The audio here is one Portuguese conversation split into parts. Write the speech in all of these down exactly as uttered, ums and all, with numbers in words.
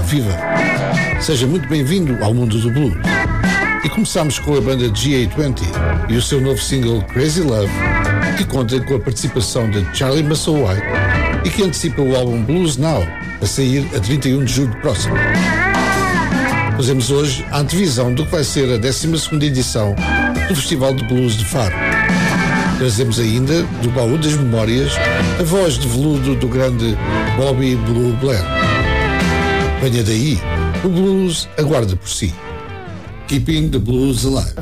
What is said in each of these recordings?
Viva! Seja muito bem-vindo ao mundo do blues. E começamos com a banda G A vinte e o seu novo single Crazy Love, que conta com a participação de Charlie Musselwhite e que antecipa o álbum Blues Now, a sair a trinta e um de julho próximo. Fazemos hoje a antevisão do que vai ser a décima segunda edição do Festival de Blues de Faro. Trazemos ainda, do baú das memórias, a voz de veludo do grande Bobby Blue Blair. Venha daí, o blues aguarda por si. Keeping the Blues Alive.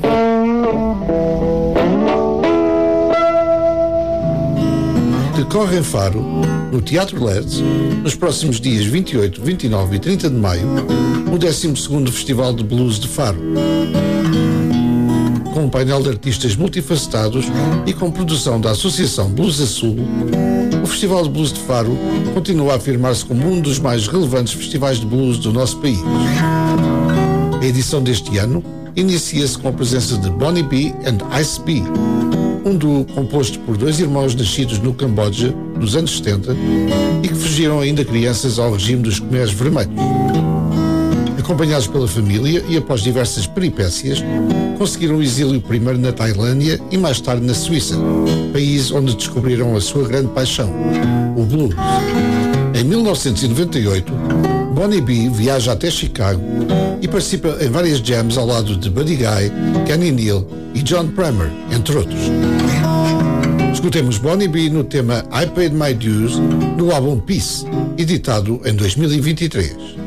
Decorre em Faro, no Teatro L E D, nos próximos dias vinte e oito, vinte e nove e trinta de maio, o décimo segundo Festival de Blues de Faro. Com um painel de artistas multifacetados e com produção da Associação Blues Azul, o Festival de Blues de Faro continua a afirmar-se como um dos mais relevantes festivais de blues do nosso país. A edição deste ano inicia-se com a presença de Bonnie B and Ice B, um duo composto por dois irmãos nascidos no Camboja nos anos setenta e que fugiram ainda crianças ao regime dos Khmers Vermelhos. Acompanhados pela família e após diversas peripécias, conseguiram o exílio primeiro na Tailândia e mais tarde na Suíça, país onde descobriram a sua grande paixão, o blues. Em mil novecentos e noventa e oito, Bonnie B viaja até Chicago e participa em várias jams ao lado de Buddy Guy, Kenny Neal e John Primer, entre outros. Escutemos Bonnie B no tema I Paid My Dues, no álbum Peace, editado em dois mil e vinte e três.